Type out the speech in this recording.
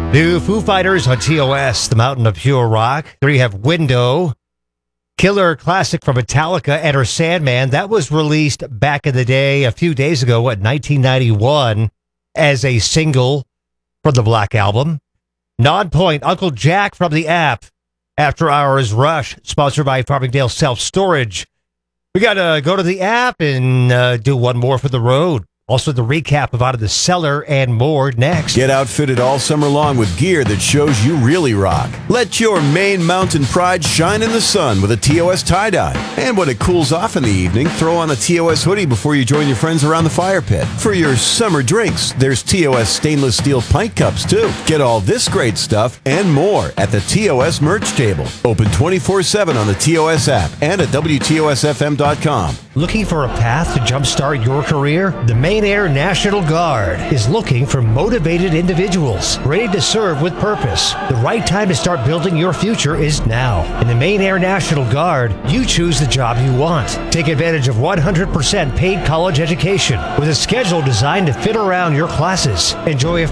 New Foo Fighters on TOS, the Mountain of Pure Rock. There you have Window, killer classic from Metallica, Enter Sandman. That was released back in the day, a few days ago, 1991, as a single from the Black Album. Nonpoint, Uncle Jack from the app. After Hours Rush, sponsored by Farmingdale Self Storage. We got to go to the app and do one more for the road. Also, the recap of Out of the Cellar and more next. Get outfitted all summer long with gear that shows you really rock. Let your Maine Mountain pride shine in the sun with a TOS tie-dye. And when it cools off in the evening, throw on a TOS hoodie before you join your friends around the fire pit. For your summer drinks, there's TOS stainless steel pint cups, too. Get all this great stuff and more at the TOS merch table. Open 24/7 on the TOS app and at WTOSFM.com. Looking for a path to jumpstart your career? The Maine Air National Guard is looking for motivated individuals ready to serve with purpose. The right time to start building your future is now. In the Maine Air National Guard, you choose the job you want. Take advantage of 100% paid college education with a schedule designed to fit around your classes. Enjoy a